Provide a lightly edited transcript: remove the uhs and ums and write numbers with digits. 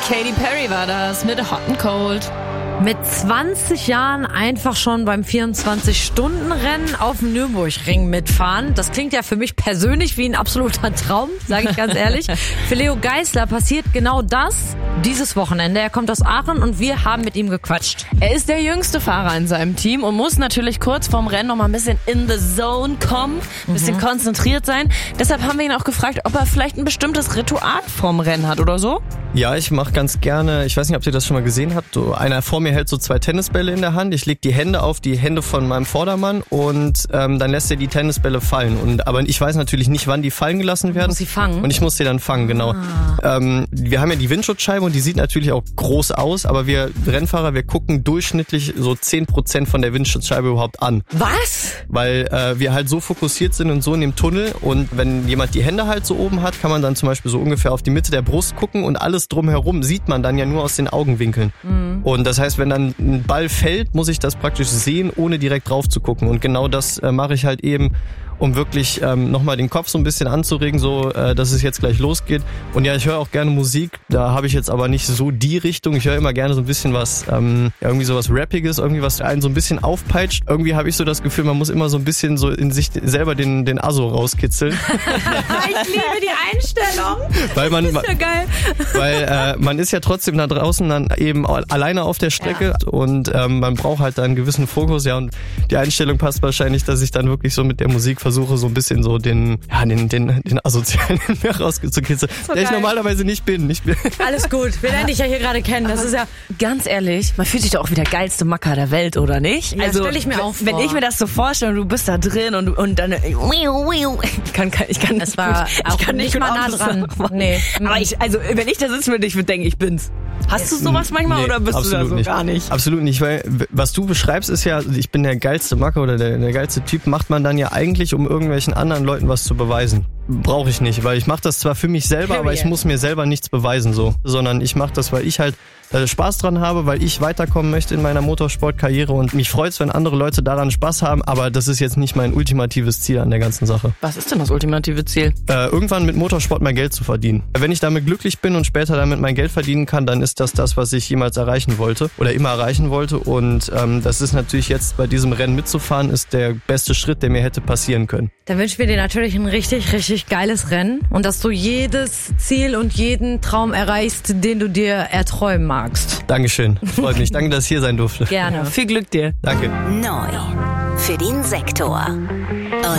Katy Perry war das mit Hot and Cold. Mit 20 Jahren einfach schon beim 24-Stunden-Rennen auf dem Nürburgring mitfahren. Das klingt ja für mich persönlich wie ein absoluter Traum, sage ich ganz ehrlich. Für Leo Geisler passiert genau das dieses Wochenende. Er kommt aus Aachen und wir haben mit ihm gequatscht. Er ist der jüngste Fahrer in seinem Team und muss natürlich kurz vorm Rennen noch mal ein bisschen in the zone kommen, ein bisschen konzentriert sein. Deshalb haben wir ihn auch gefragt, ob er vielleicht ein bestimmtes Ritual vorm Rennen hat oder so. Ja, ich mache ganz gerne, ich weiß nicht, ob ihr das schon mal gesehen habt, so einer vor mir hält so 2 Tennisbälle in der Hand, ich lege die Hände auf die Hände von meinem Vordermann und dann lässt er die Tennisbälle fallen. Aber ich weiß natürlich nicht, wann die fallen gelassen werden. Muss sie fangen? Und ich muss sie dann fangen, genau. Wir haben ja die Windschutzscheibe und die sieht natürlich auch groß aus, aber wir Rennfahrer, wir gucken durchschnittlich so 10% von der Windschutzscheibe überhaupt an. Was? Weil wir halt so fokussiert sind und so in dem Tunnel und wenn jemand die Hände halt so oben hat, kann man dann zum Beispiel so ungefähr auf die Mitte der Brust gucken und alles drumherum sieht man dann ja nur aus den Augenwinkeln. Und das heißt, wenn dann ein Ball fällt, muss ich das praktisch sehen, ohne direkt drauf zu gucken. Und genau das mache ich halt eben, um wirklich nochmal den Kopf so ein bisschen anzuregen, so dass es jetzt gleich losgeht. Und ja, ich höre auch gerne Musik, da habe ich jetzt aber nicht so die Richtung. Ich höre immer gerne so ein bisschen was, irgendwie so was Rappiges, irgendwie was einen so ein bisschen aufpeitscht. Irgendwie habe ich so das Gefühl, man muss immer so ein bisschen so in sich selber den Asso rauskitzeln. Ich liebe die Einstellung. Weil man, das ist ja geil. Weil man ist ja trotzdem da draußen dann eben alleine auf der Strecke und man braucht halt da einen gewissen Fokus, ja, und die Einstellung passt wahrscheinlich, dass ich dann wirklich so mit der Musik versuche so ein bisschen so den Asozialen rauszukitzeln, so der geil. Ich normalerweise nicht bin. Alles gut, wir lernen dich ja hier gerade kennen. Das ist ja ganz ehrlich, man fühlt sich doch auch wie der geilste Macker der Welt, oder nicht? Ja, also stelle ich mir auch vor. Wenn ich mir das so vorstelle und du bist da drin und dann ich kann das war auch nicht mal nah dran. Nee. Aber wenn ich da sitzen würde, ich würde denken, ich bin's. Hast du sowas manchmal oder bist du da so nicht. Gar nicht? Absolut nicht, weil was du beschreibst ist ja, ich bin der geilste Macker oder der geilste Typ, macht man dann ja eigentlich, um irgendwelchen anderen Leuten was zu beweisen. Brauche ich nicht, weil ich mache das zwar für mich selber, aber ich muss mir selber nichts beweisen so, sondern ich mache das, weil ich halt Spaß dran habe, weil ich weiterkommen möchte in meiner Motorsportkarriere und mich freut's, wenn andere Leute daran Spaß haben, aber das ist jetzt nicht mein ultimatives Ziel an der ganzen Sache. Was ist denn das ultimative Ziel? Irgendwann mit Motorsport mein Geld zu verdienen. Wenn ich damit glücklich bin und später damit mein Geld verdienen kann, dann ist das, was ich jemals erreichen wollte oder immer erreichen wollte und das ist natürlich jetzt bei diesem Rennen mitzufahren, ist der beste Schritt, der mir hätte passieren können. Dann wünschen wir dir natürlich ein richtig, richtig geiles Rennen und dass du jedes Ziel und jeden Traum erreichst, den du dir erträumen magst. Dankeschön, freut mich. Danke, dass ich hier sein durfte. Gerne. Viel Glück dir. Danke. Neu für den Sektor.